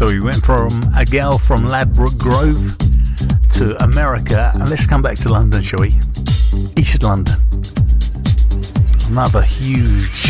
So we went from a gal from Ladbroke Grove to America, and let's come back to London, shall we? East London. Another huge